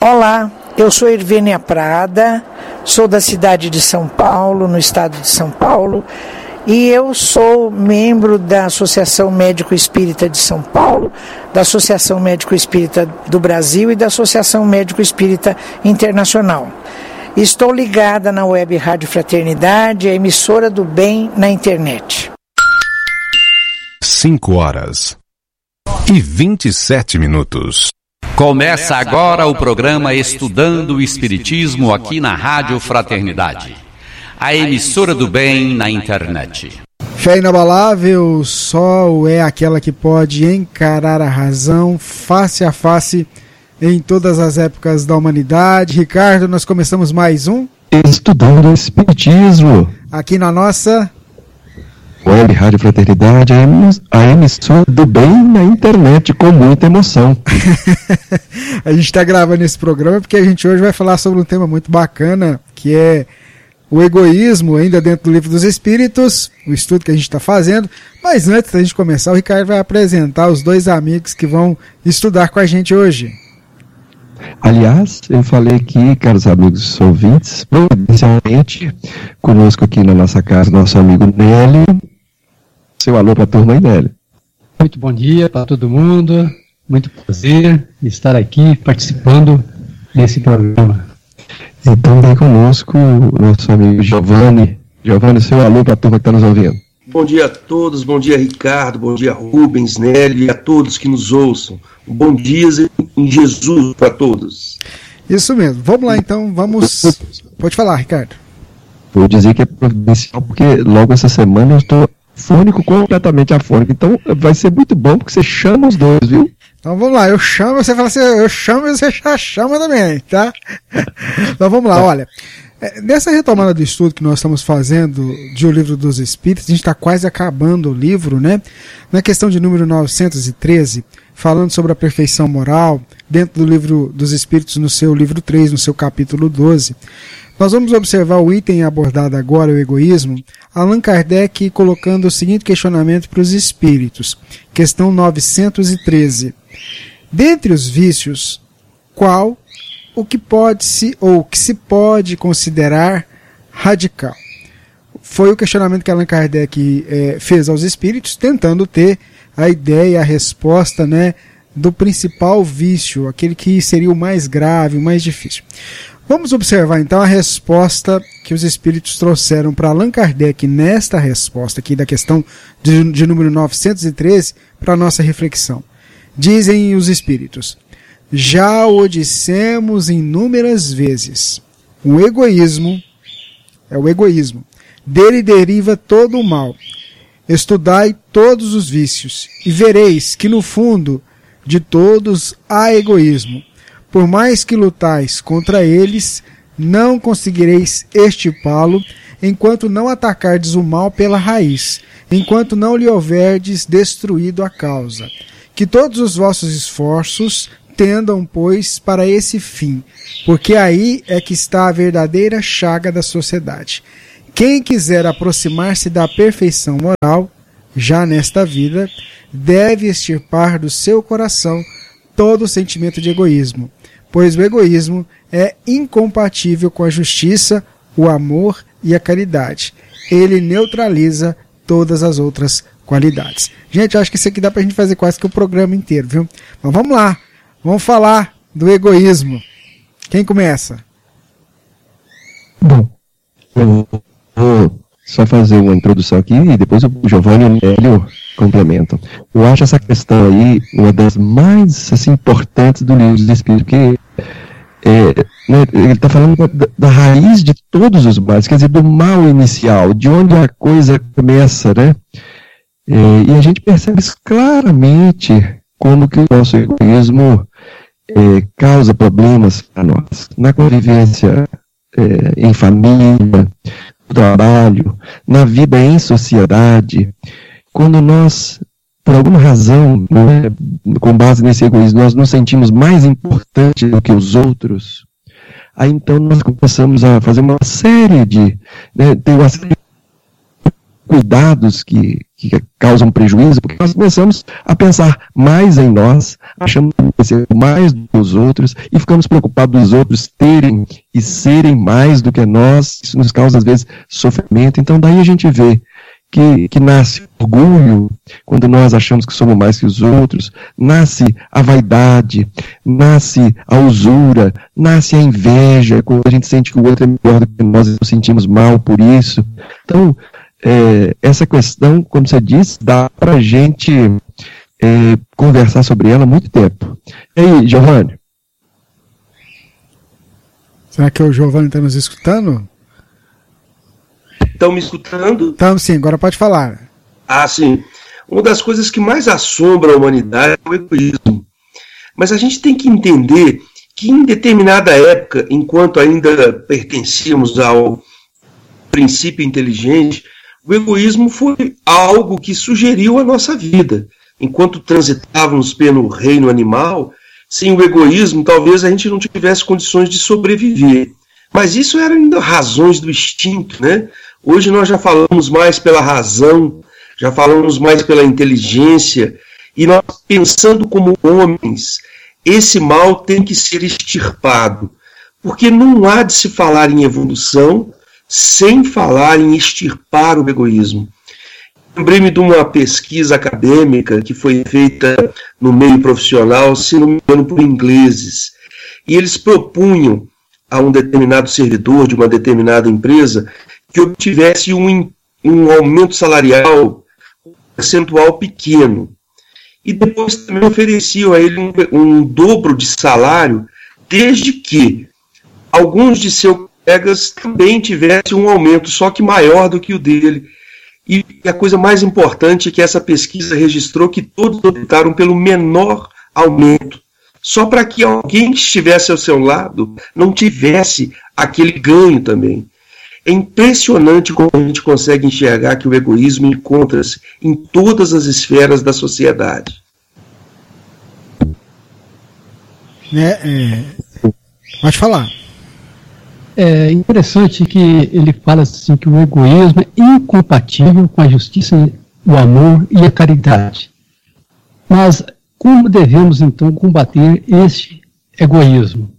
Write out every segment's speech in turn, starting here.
Olá, eu sou Irvênia Prada, sou da cidade de São Paulo, no estado de São Paulo, e eu sou membro da Associação Médico Espírita de São Paulo, da Associação Médico Espírita do Brasil e da Associação Médico Espírita Internacional. Estou ligada na Web Rádio Fraternidade, a emissora do bem na internet. 5h27. Começa agora o programa Estudando o Espiritismo aqui na Rádio Fraternidade, a emissora do bem na internet. Fé inabalável só é aquela que pode encarar a razão face a face em todas as épocas da humanidade. Ricardo, nós começamos mais um Estudando o Espiritismo aqui na nossa Web Rádio Fraternidade, a emissora do bem na internet, com muita emoção. A gente está gravando esse programa porque a gente hoje vai falar sobre um tema muito bacana, que é o egoísmo, ainda dentro do Livro dos Espíritos, o estudo que a gente está fazendo. Mas antes da gente começar, o Ricardo vai apresentar os dois amigos que vão estudar com a gente hoje. Aliás, eu falei aqui, caros amigos ouvintes, providencialmente, conosco aqui na nossa casa, nosso amigo Nélio. Seu alô para a turma aí, Nélio. Muito bom dia para todo mundo, muito prazer estar aqui participando desse programa. Então vem conosco o nosso amigo Giovanni. Giovanni, seu alô para a turma que está nos ouvindo. Bom dia a todos, bom dia Ricardo, bom dia Rubens, Nélio e a todos que nos ouçam. Bom dia em Jesus para todos. Isso mesmo, vamos lá então, Pode falar, Ricardo. Vou dizer que é providencial porque logo essa semana eu estou afônico, completamente afônico. Então vai ser muito bom porque você chama os dois, viu? Então vamos lá, eu chamo, você fala assim, eu chamo e você já chama também, tá? Então vamos lá, olha. Nessa retomada do estudo que nós estamos fazendo de O Livro dos Espíritos, a gente está quase acabando o livro, né? Na questão de número 913, falando sobre a perfeição moral, dentro do Livro dos Espíritos, no seu livro 3, no seu capítulo 12, nós vamos observar o item abordado agora, o egoísmo, Allan Kardec colocando o seguinte questionamento para os espíritos, questão 913. Dentre os vícios, qual o que se pode considerar radical? Foi o questionamento que Allan Kardec fez aos espíritos, tentando ter a ideia, a resposta, né, do principal vício, aquele que seria o mais grave, o mais difícil. Vamos observar então a resposta que os espíritos trouxeram para Allan Kardec nesta resposta aqui da questão de número 913 para a nossa reflexão. Dizem os espíritos: já o dissemos inúmeras vezes, o egoísmo é o egoísmo, dele deriva todo o mal. Estudai todos os vícios e vereis que no fundo de todos há egoísmo. Por mais que lutais contra eles, não conseguireis extirpá-lo, enquanto não atacardes o mal pela raiz, enquanto não lhe houverdes destruído a causa. Que todos os vossos esforços tendam, pois, para esse fim, porque aí é que está a verdadeira chaga da sociedade. Quem quiser aproximar-se da perfeição moral, já nesta vida, deve extirpar do seu coração todo o sentimento de egoísmo, pois o egoísmo é incompatível com a justiça, o amor e a caridade. Ele neutraliza todas as outras qualidades. Gente, eu acho que isso aqui dá pra gente fazer quase que o programa inteiro, viu? Mas vamos lá, vamos falar do egoísmo. Quem começa? Bom, eu vou só fazer uma introdução aqui e depois o Giovanni e o Nélio complementam. Eu acho essa questão aí uma das mais assim, importantes do Livro dos Espíritos, porque ele está falando da raiz de todos os males, quer dizer, do mal inicial, de onde a coisa começa, né? E a gente percebe claramente como que o nosso egoísmo causa problemas para nós, na convivência em família, no trabalho, na vida em sociedade. Quando nós, por alguma razão, com base nesse egoísmo, nós nos sentimos mais importantes do que os outros, aí então nós começamos a fazer uma série de, ter uma série de cuidados que causam prejuízo, porque nós começamos a pensar mais em nós, achamos que merecemos mais dos outros, e ficamos preocupados dos outros terem e serem mais do que nós. Isso nos causa, às vezes, sofrimento. Então, daí a gente vê que nasce orgulho, quando nós achamos que somos mais que os outros, nasce a vaidade, nasce a usura, nasce a inveja, quando a gente sente que o outro é melhor do que nós e nos sentimos mal por isso. Então, essa questão, como você disse, dá para a gente conversar sobre ela há muito tempo. E aí, Giovanni? Será que o Giovanni está nos escutando? Estão me escutando? Estamos sim, agora pode falar. Ah, sim. Uma das coisas que mais assombra a humanidade é o egoísmo. Mas a gente tem que entender que em determinada época, enquanto ainda pertencíamos ao princípio inteligente, o egoísmo foi algo que sugeriu a nossa vida. Enquanto transitávamos pelo reino animal, sem o egoísmo, talvez a gente não tivesse condições de sobreviver. Mas isso eram ainda razões do instinto, né? Hoje nós já falamos mais pela razão, já falamos mais pela inteligência, e nós, pensando como homens, esse mal tem que ser extirpado, porque não há de se falar em evolução sem falar em extirpar o egoísmo. Lembrei-me de uma pesquisa acadêmica que foi feita no meio profissional, se não me engano, por ingleses, e eles propunham a um determinado servidor de uma determinada empresa que obtivesse um aumento salarial percentual pequeno. E depois também ofereciam a ele um dobro de salário, desde que alguns de seus colegas também tivessem um aumento, só que maior do que o dele. E a coisa mais importante é que essa pesquisa registrou que todos optaram pelo menor aumento, só para que alguém que estivesse ao seu lado não tivesse aquele ganho também. É impressionante como a gente consegue enxergar que o egoísmo encontra-se em todas as esferas da sociedade. Pode falar. É interessante que ele fala assim que o egoísmo é incompatível com a justiça, o amor e a caridade. Mas como devemos então combater este egoísmo?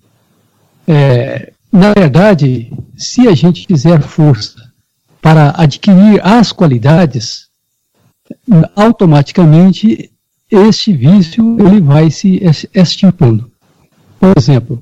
Na verdade, se a gente fizer força para adquirir as qualidades, automaticamente este vício ele vai se extirpando. Por exemplo,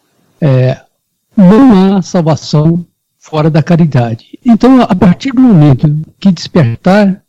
não há salvação fora da caridade. Então, a partir do momento que despertar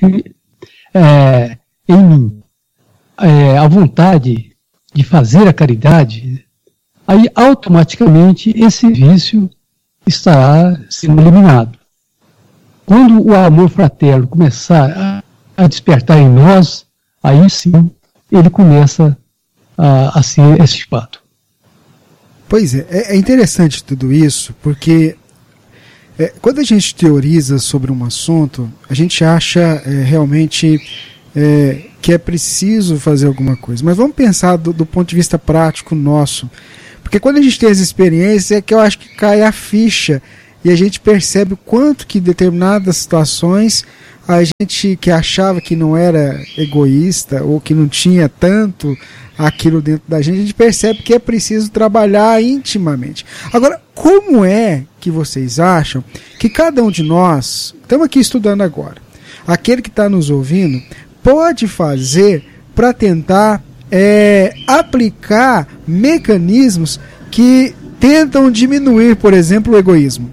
em mim a vontade de fazer a caridade, aí automaticamente esse vício estará sendo eliminado. Quando o amor fraterno começar a despertar em nós, aí sim ele começa a ser extirpado. Pois é interessante tudo isso, porque quando a gente teoriza sobre um assunto, a gente acha realmente que é preciso fazer alguma coisa. Mas vamos pensar do ponto de vista prático nosso. Porque quando a gente tem as experiências é que eu acho que cai a ficha e a gente percebe o quanto que em determinadas situações a gente que achava que não era egoísta ou que não tinha tanto aquilo dentro da gente, a gente percebe que é preciso trabalhar intimamente. Agora, como é que vocês acham que cada um de nós, estamos aqui estudando agora, aquele que está nos ouvindo, pode fazer para tentar aplicar mecanismos que tentam diminuir, por exemplo, o egoísmo?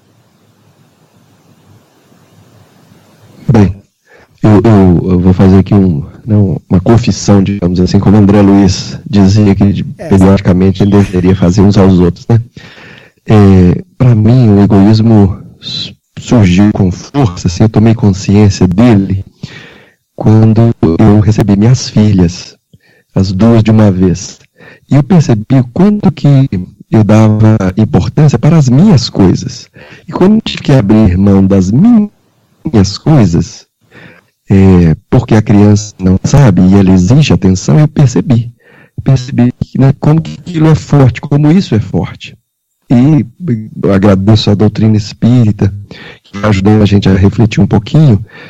Bem, eu vou fazer aqui uma confissão, digamos assim, como André Luiz dizia que periodicamente ele deveria fazer uns aos outros, né? Para mim, o egoísmo surgiu com força, assim, eu tomei consciência dele quando eu recebi minhas filhas, as duas de uma vez. E eu percebi o quanto que eu dava importância para as minhas coisas. E quando eu tive que abrir mão das minhas coisas, porque a criança não sabe e ela exige atenção, eu percebi como que aquilo é forte, como isso é forte. E eu agradeço a doutrina espírita, que ajudou a gente a refletir um pouquinho.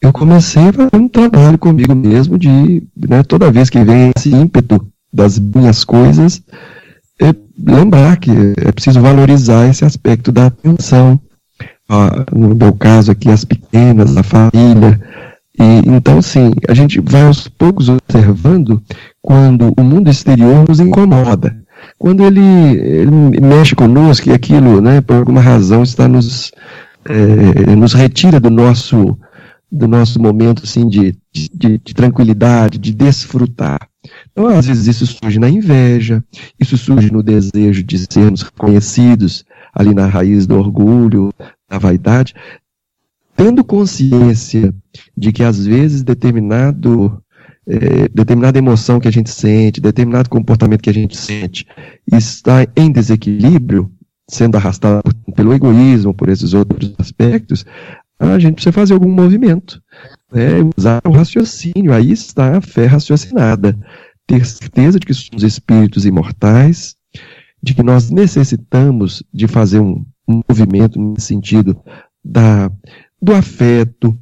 eu comecei a fazer um trabalho comigo mesmo de, né, toda vez que vem esse ímpeto das minhas coisas, lembrar que é preciso valorizar esse aspecto da atenção, no meu caso aqui, as pequenas, a família. E então, sim, a gente vai aos poucos observando quando o mundo exterior nos incomoda, quando ele mexe conosco e aquilo, né, por alguma razão está nos retira do nosso momento assim, de tranquilidade, de desfrutar. Então, às vezes isso surge na inveja, isso surge no desejo de sermos reconhecidos, ali na raiz do orgulho, da vaidade, tendo consciência de que às vezes determinada emoção que a gente sente, determinado comportamento que a gente sente, está em desequilíbrio, sendo arrastado pelo egoísmo, por esses outros aspectos, a gente precisa fazer algum movimento, usar o raciocínio. Aí está a fé raciocinada, ter certeza de que somos espíritos imortais, de que nós necessitamos de fazer um movimento no sentido do afeto,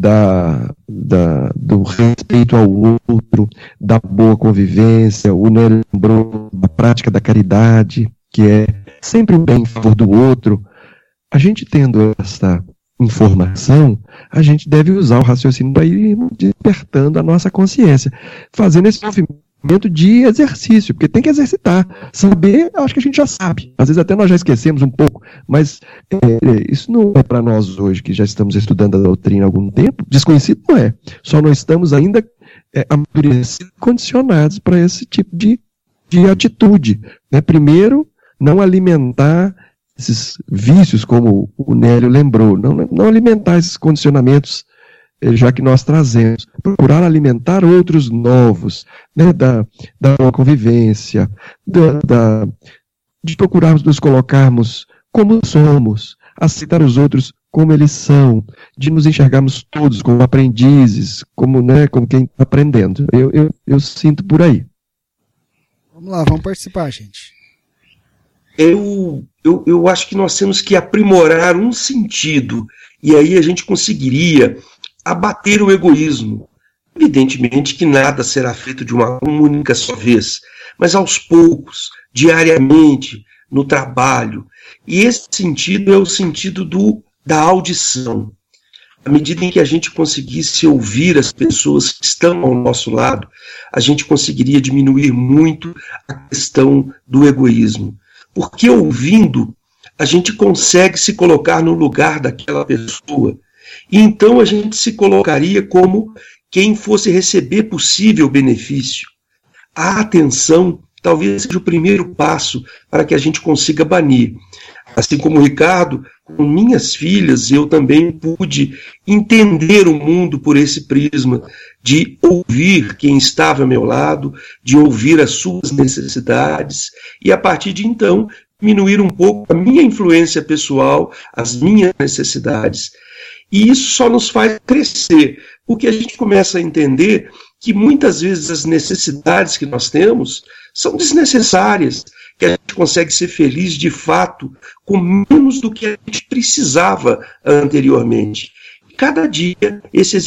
do respeito ao outro, da boa convivência. O Nélio lembrou da prática da caridade, que é sempre o bem em favor do outro. A gente tendo essa informação, a gente deve usar o raciocínio para ir despertando a nossa consciência, fazendo esse movimento de exercício, porque tem que exercitar. Saber, acho que a gente já sabe. Às vezes até nós já esquecemos um pouco, mas isso não é para nós hoje, que já estamos estudando a doutrina há algum tempo. Desconhecido não é. Só não estamos ainda amadurecidos, condicionados para esse tipo de atitude. Né? Primeiro, não alimentar esses vícios, como o Nélio lembrou, não alimentar esses condicionamentos, já que nós trazemos, procurar alimentar outros novos, né, da boa convivência, de procurarmos nos colocarmos como somos, aceitar os outros como eles são, de nos enxergarmos todos como aprendizes, como quem está aprendendo. Eu sinto por aí. Vamos lá, vamos participar, gente. Eu acho que nós temos que aprimorar um sentido, e aí a gente conseguiria abater o egoísmo. Evidentemente que nada será feito de uma única só vez, mas aos poucos, diariamente, no trabalho. E esse sentido é o sentido da audição. À medida em que a gente conseguisse ouvir as pessoas que estão ao nosso lado, a gente conseguiria diminuir muito a questão do egoísmo. Porque ouvindo, a gente consegue se colocar no lugar daquela pessoa. E então a gente se colocaria como quem fosse receber possível benefício. A atenção talvez seja o primeiro passo para que a gente consiga banir. Assim como o Ricardo, com minhas filhas, eu também pude entender o mundo por esse prisma, de ouvir quem estava ao meu lado, de ouvir as suas necessidades, e a partir de então, diminuir um pouco a minha influência pessoal, as minhas necessidades. E isso só nos faz crescer, porque a gente começa a entender que muitas vezes as necessidades que nós temos são desnecessárias, que a gente consegue ser feliz de fato com menos do que a gente precisava anteriormente. Cada dia esse